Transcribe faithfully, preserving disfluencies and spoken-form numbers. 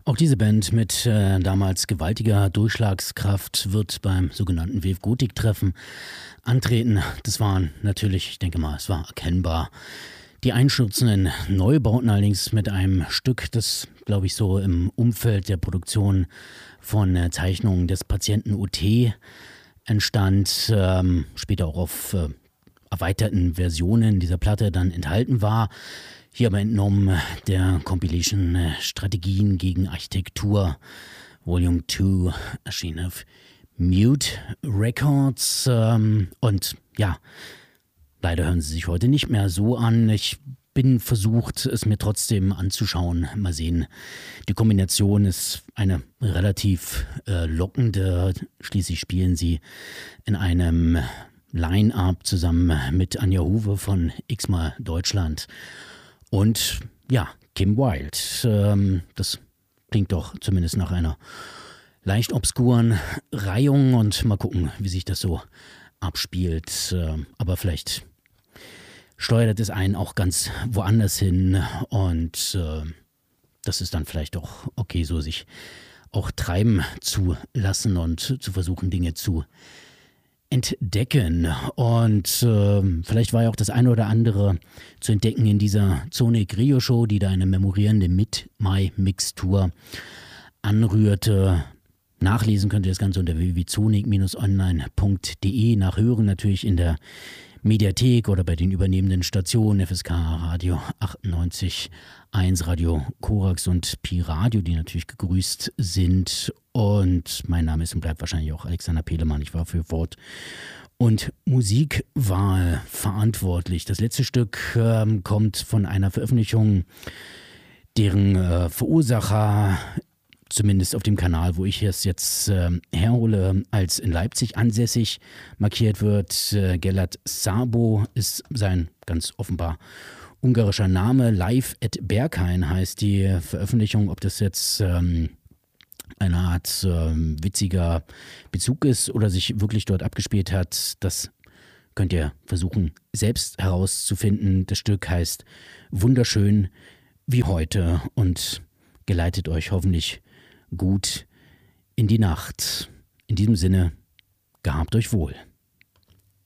Auch diese Band mit äh, damals gewaltiger Durchschlagskraft wird beim sogenannten Wave Gothic Treffen antreten. Das waren natürlich, ich denke mal, es war erkennbar, die einstürzenden Neubauten, allerdings mit einem Stück, das, glaube ich, so im Umfeld der Produktion von äh, Zeichnungen des Patienten U T entstand, ähm, später auch auf äh, erweiterten Versionen dieser Platte dann enthalten war. Hier aber entnommen der Compilation äh, Strategien gegen Architektur Volume zwei, erschien auf Mute Records. Ähm, und ja, leider hören sie sich heute nicht mehr so an. Ich bin versucht, es mir trotzdem anzuschauen. Mal sehen. Die Kombination ist eine relativ äh, lockende. Schließlich spielen sie in einem Line-Up zusammen mit Anja Huwe von X-Mal Deutschland und ja, Kim Wilde. Ähm, das klingt doch zumindest nach einer leicht obskuren Reihung und mal gucken, wie sich das so abspielt. Äh, aber vielleicht steuert es einen auch ganz woanders hin und äh, das ist dann vielleicht auch okay, so sich auch treiben zu lassen und zu versuchen, Dinge zu entdecken. Und äh, vielleicht war ja auch das eine oder andere zu entdecken in dieser Sonic Rio Show, die da eine memorierende Mid-Mai-Mixtur anrührte. Nachlesen könnt ihr das Ganze unter w w w punkt sonic Bindestrich online punkt d e, nachhören natürlich in der Mediathek oder bei den übernehmenden Stationen F S K Radio achtundneunzig Komma eins, Radio Korax und Pi Radio, die natürlich gegrüßt sind. Und mein Name ist und bleibt wahrscheinlich auch Alexander Pelemann. Ich war für Wort- und Musikwahl verantwortlich. Das letzte Stück ähm, kommt von einer Veröffentlichung, deren äh, Verursacher zumindest auf dem Kanal, wo ich es jetzt äh, herhole, als in Leipzig ansässig markiert wird. Äh, Gellert Szabo ist sein ganz offenbar ungarischer Name. Live at Berghain heißt die Veröffentlichung. Ob das jetzt ähm, eine Art ähm, witziger Bezug ist oder sich wirklich dort abgespielt hat, das könnt ihr versuchen selbst herauszufinden. Das Stück heißt Wunderschön wie heute und geleitet euch hoffentlich gut in die Nacht. In diesem Sinne, gehabt euch wohl.